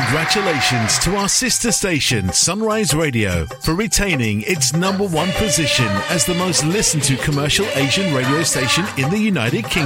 congratulations to our sister station, Sunrise Radio, for retaining its #1 position as the most listened to commercial Asian radio station in the United Kingdom.